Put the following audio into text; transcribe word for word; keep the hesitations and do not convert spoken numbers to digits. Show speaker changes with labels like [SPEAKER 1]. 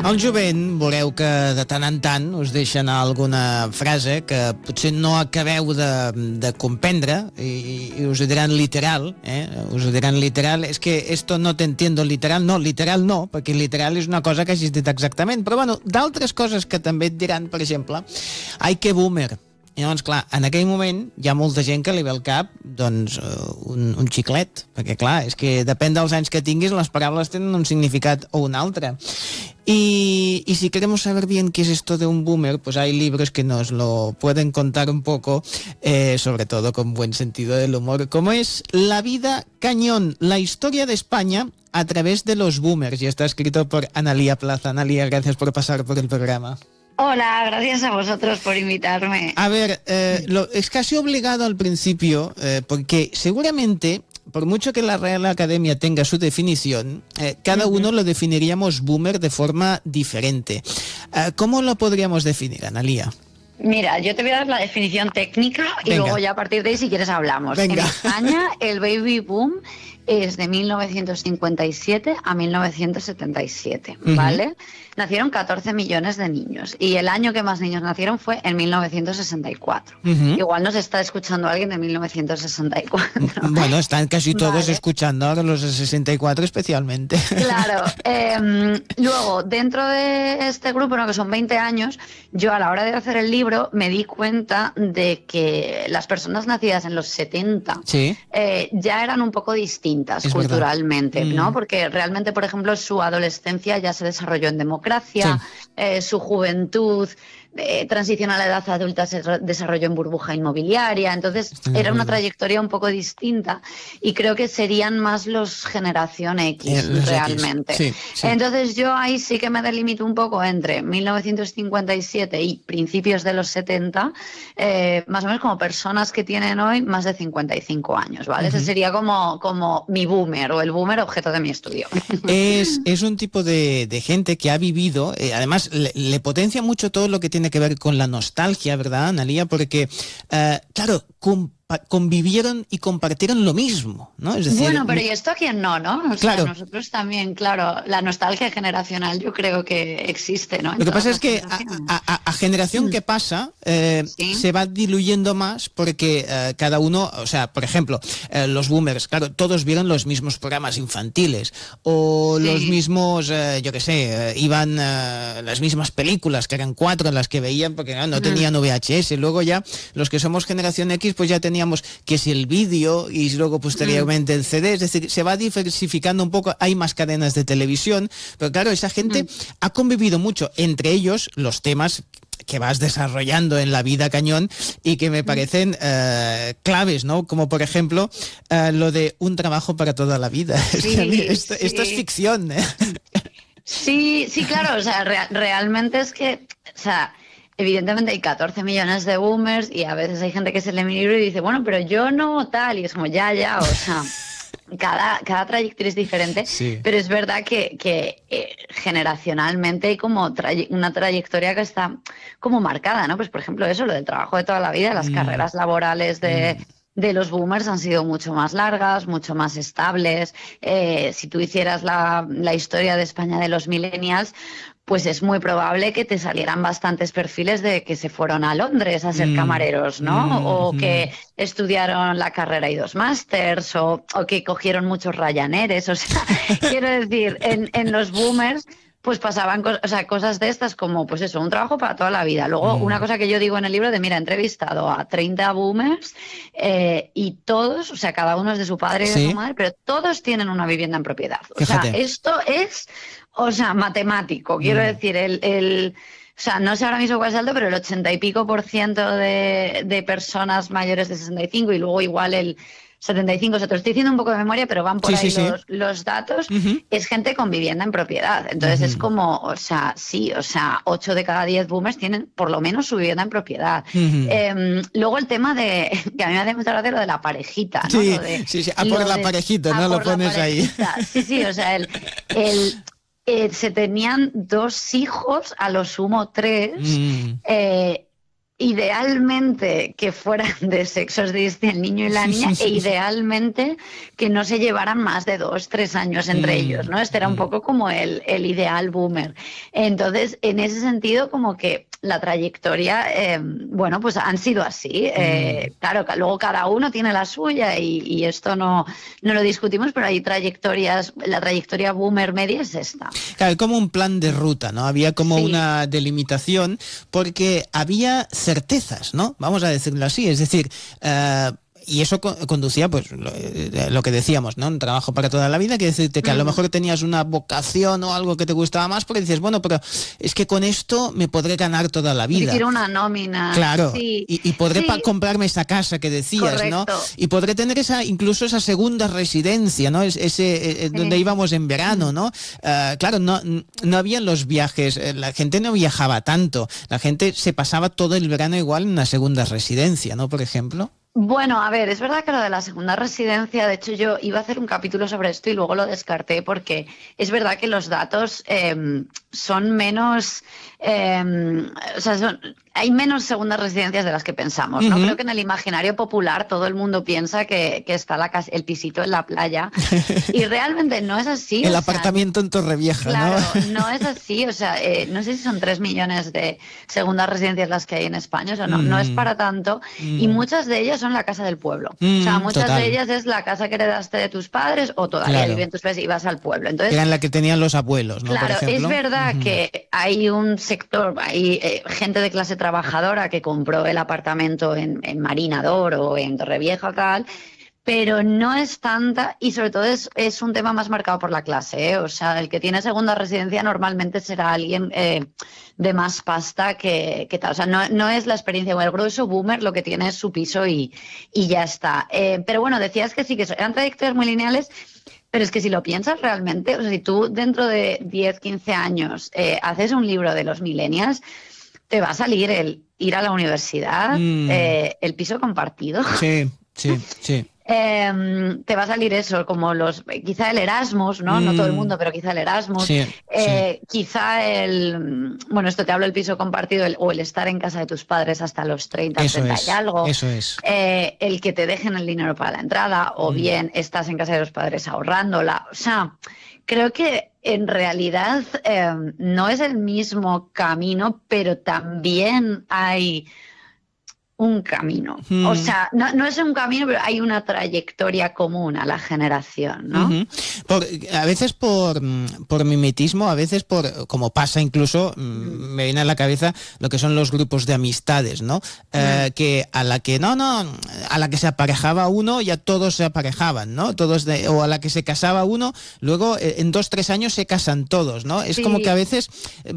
[SPEAKER 1] Al jovent veureu que de tant en tant us deixa anar alguna frase que potser no acabeu de, de comprendre i, i us ho diran literal, eh? Us ho diran literal, és que esto no te entiendo literal, no, literal no, perquè literal és una cosa que hagis dit exactament, però bueno, d'altres coses que també et diran, per exemple, ai que boomer. I llavors, clar, en aquell moment hi ha molta gent que li ve al cap doncs, un, un xiclet, perquè clar, és que depèn dels anys que tinguis, les paraules tenen un significat o un altre. Y, y si queremos saber bien qué es esto de un boomer, pues hay libros que nos lo pueden contar un poco, eh, sobre todo con buen sentido del humor, como es La vida cañón, la historia de España a través de los boomers, y está escrito por Analía Plaza. Analía, gracias por pasar por el programa.
[SPEAKER 2] Hola, gracias a vosotros por invitarme.
[SPEAKER 1] A ver, eh, lo, es casi obligado al principio, eh, porque seguramente, por mucho que la Real Academia tenga su definición, eh, cada uh-huh. uno lo definiríamos boomer de forma diferente. Eh, ¿Cómo lo podríamos definir, Analía?
[SPEAKER 2] Mira, yo te voy a dar la definición técnica y Venga. luego ya a partir de ahí, si quieres, hablamos.
[SPEAKER 1] Venga.
[SPEAKER 2] En España, el baby boom es de mil novecientos cincuenta y siete a mil novecientos setenta y siete, ¿vale? Uh-huh. Nacieron catorce millones de niños y el año que más niños nacieron fue en mil novecientos sesenta y cuatro. Uh-huh. Igual nos está escuchando alguien de mil novecientos sesenta y cuatro.
[SPEAKER 1] Bueno, están casi todos
[SPEAKER 2] vale.
[SPEAKER 1] escuchando ahora los de sesenta y cuatro especialmente.
[SPEAKER 2] Claro. Eh, luego, dentro de este grupo, ¿no? que son veinte años, yo a la hora de hacer el libro me di cuenta de que las personas nacidas en los setenta
[SPEAKER 1] ¿Sí?
[SPEAKER 2] eh, ya eran un poco distintas es culturalmente, mm. ¿no? Porque realmente, por ejemplo, su adolescencia ya se desarrolló en democracia, sí. eh, su juventud, eh, transición a la edad adulta se desarrolló en burbuja inmobiliaria, entonces Estoy era una trayectoria un poco distinta y creo que serían más los generación X eh, realmente.
[SPEAKER 1] Sí, sí.
[SPEAKER 2] Entonces yo ahí sí que me delimito un poco entre mil novecientos cincuenta y siete y principios de los setenta, eh, más o menos como personas que tienen hoy más de cincuenta y cinco años, ¿vale? Uh-huh. Ese sería como, como mi boomer o el boomer objeto de mi estudio.
[SPEAKER 1] Es, es un tipo de, de gente que ha vivido, eh, además le, le potencia mucho todo lo que tiene que ver con la nostalgia, ¿verdad, Analía? Porque, uh, claro, con convivieron y compartieron lo mismo, ¿no? Es decir,
[SPEAKER 2] bueno, pero ¿y esto a quién no, no? O
[SPEAKER 1] claro.
[SPEAKER 2] sea, nosotros también, claro, la nostalgia generacional yo creo que existe, ¿no? En
[SPEAKER 1] lo que pasa es que a, a, a generación mm. que pasa eh, ¿Sí? se va diluyendo más porque eh, cada uno, o sea, por ejemplo, eh, los boomers, claro, todos vieron los mismos programas infantiles o sí. los mismos, eh, yo qué sé, eh, iban eh, las mismas películas, que eran cuatro en las que veían porque no, no tenían mm. V H S. Luego ya, los que somos generación X, pues ya teníamos que si el vídeo y luego posteriormente el C D, es decir, se va diversificando un poco, hay más cadenas de televisión, pero claro, esa gente mm. ha convivido mucho, entre ellos los temas que vas desarrollando en La vida cañón y que me parecen uh, claves, ¿no? Como por ejemplo uh, lo de un trabajo para toda la vida.
[SPEAKER 2] Sí,
[SPEAKER 1] esto,
[SPEAKER 2] sí.
[SPEAKER 1] esto es ficción, ¿eh?
[SPEAKER 2] Sí, sí, claro, o sea, re- realmente es que, o sea, evidentemente hay catorce millones de boomers y a veces hay gente que se lee mi libro y dice, bueno, pero yo no tal, y es como, ya, ya, o sea, cada, cada trayectoria es diferente,
[SPEAKER 1] sí.
[SPEAKER 2] pero es verdad que, que eh, generacionalmente hay como tray- una trayectoria que está como marcada, ¿no? Pues por ejemplo eso, lo del trabajo de toda la vida, las mm. carreras laborales de... Mm. de los boomers han sido mucho más largas, mucho más estables. Eh, si tú hicieras la, la historia de España de los millennials, pues es muy probable que te salieran bastantes perfiles de que se fueron a Londres a ser mm. camareros, ¿no? Mm. O que estudiaron la carrera y dos másters, o, o que cogieron muchos Ryanaires. O sea, quiero decir, en, en los boomers... pues pasaban co- o sea, cosas de estas como, pues eso, un trabajo para toda la vida. Luego, mm. una cosa que yo digo en el libro de, mira, he entrevistado a treinta boomers eh, y todos, o sea, cada uno es de su padre y ¿Sí? de su madre, pero todos tienen una vivienda en propiedad. O Fíjate. sea, esto es, o sea, matemático. Quiero mm. decir, el... el O sea, no sé ahora mismo cuál es el alto, pero el ochenta y pico por ciento de, de personas mayores de sesenta y cinco y luego igual el setenta y cinco, o sea, te lo estoy diciendo un poco de memoria, pero van por
[SPEAKER 1] sí,
[SPEAKER 2] ahí
[SPEAKER 1] sí,
[SPEAKER 2] los,
[SPEAKER 1] sí.
[SPEAKER 2] los datos, uh-huh. es gente con vivienda en propiedad. Entonces uh-huh. es como, o sea, sí, o sea, ocho de cada diez boomers tienen por lo menos su vivienda en propiedad. Uh-huh. Eh, luego el tema de, que a mí me hace mucha gracia lo de la parejita, ¿no?
[SPEAKER 1] Sí,
[SPEAKER 2] lo de,
[SPEAKER 1] sí, sí, a por la de, parejita, no lo pones ahí.
[SPEAKER 2] Sí, sí, o sea, el... el Eh, se tenían dos hijos, a lo sumo tres, mm. eh, idealmente que fueran de sexos distintos el niño y la niña e idealmente que no se llevaran más de dos, tres años entre mm, ellos, ¿no? Este era un poco como el, el ideal boomer. Entonces, en ese sentido, como que la trayectoria, eh, bueno, pues han sido así. Eh, mm. Claro, luego cada uno tiene la suya y, y esto no, no lo discutimos, pero hay trayectorias, la trayectoria boomer media es esta.
[SPEAKER 1] Claro, como un plan de ruta, ¿no? Había como sí. una delimitación porque había certezas, ¿no? Vamos a decirlo así, es decir... Uh, y eso conducía, pues, lo, lo que decíamos, ¿no? Un trabajo para toda la vida, que decirte que a lo mejor tenías una vocación o algo que te gustaba más, porque dices, bueno, pero es que con esto me podré ganar toda la vida.
[SPEAKER 2] Quiero una nómina.
[SPEAKER 1] Claro,
[SPEAKER 2] sí.
[SPEAKER 1] y, y podré
[SPEAKER 2] sí.
[SPEAKER 1] pa- comprarme esa casa que decías,
[SPEAKER 2] Correcto.
[SPEAKER 1] ¿no? Y podré tener esa, incluso esa segunda residencia, ¿no? Es, ese, eh, sí. donde íbamos en verano, ¿no? Uh, claro, no, no habían los viajes, la gente no viajaba tanto, la gente se pasaba todo el verano igual en una segunda residencia, ¿no? Por ejemplo.
[SPEAKER 2] Bueno, a ver, es verdad que lo de la segunda residencia, de hecho yo iba a hacer un capítulo sobre esto y luego lo descarté porque es verdad que los datos eh, son menos, eh, o sea, son, hay menos segundas residencias de las que pensamos, ¿no? Uh-huh. Creo que en el imaginario popular todo el mundo piensa que, que está la casa, el pisito en la playa y realmente no es así.
[SPEAKER 1] El apartamento sea, en Torrevieja,
[SPEAKER 2] claro,
[SPEAKER 1] ¿no?
[SPEAKER 2] Claro, no es así, o sea, eh, no sé si son tres millones de segundas residencias las que hay en España, o sea, no, mm. no es para tanto mm. y muchas de ellas son la casa del pueblo. Mm, o sea, muchas total. de ellas es la casa que heredaste de tus padres o todavía claro. viven tus padres y vas al pueblo. Entonces,
[SPEAKER 1] era en la que tenían los abuelos, ¿no?
[SPEAKER 2] Claro,
[SPEAKER 1] Por ejemplo.
[SPEAKER 2] es verdad uh-huh. que hay un sector, hay eh, gente de clase trabajadora que compró el apartamento en, en Marinador o en Torrevieja o tal, pero no es tanta y sobre todo es, es un tema más marcado por la clase, ¿eh? O sea, el que tiene segunda residencia normalmente será alguien eh, de más pasta que, que tal. O sea, no, no es la experiencia, el grueso boomer lo que tiene es su piso y, y ya está. Eh, pero bueno, decías que sí, que eran trayectorias muy lineales, pero es que si lo piensas realmente, o sea, si tú dentro de diez, quince años eh, haces un libro de los millennials, te va a salir el ir a la universidad, mm. eh, el piso compartido.
[SPEAKER 1] Sí, sí, sí.
[SPEAKER 2] Eh, te va a salir eso, como los, quizá el Erasmus, ¿no? Mm. No todo el mundo, pero quizá el Erasmus.
[SPEAKER 1] Sí,
[SPEAKER 2] eh,
[SPEAKER 1] sí.
[SPEAKER 2] Quizá el, bueno, esto te hablo del piso compartido, el, o el estar en casa de tus padres hasta los treinta,
[SPEAKER 1] eso
[SPEAKER 2] treinta
[SPEAKER 1] es,
[SPEAKER 2] y algo.
[SPEAKER 1] Eso es.
[SPEAKER 2] Eh, el que te dejen el dinero para la entrada, o mm. bien estás en casa de los padres ahorrándola. O sea, creo que en realidad eh, no es el mismo camino, pero también hay un camino. Hmm. O sea, no, no es un camino, pero hay una trayectoria común a la generación, ¿no?
[SPEAKER 1] Uh-huh. Por, a veces por, por mimetismo, a veces por, como pasa incluso, mm. me viene a la cabeza lo que son los grupos de amistades, ¿no? Mm. Eh, que a la que, no, no, a la que se aparejaba uno, ya todos se aparejaban, ¿no? Todos de, o a la que se casaba uno, luego en dos, tres años se casan todos, ¿no? Es sí. como que a veces